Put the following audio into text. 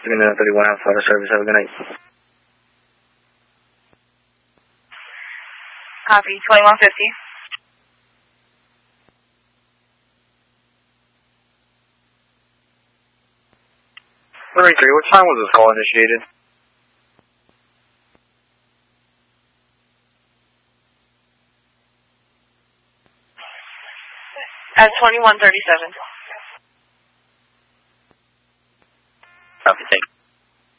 Laguna 31 Alpha Auto Service. Have a good night. Copy, 2150. What time was this call initiated? At 2137.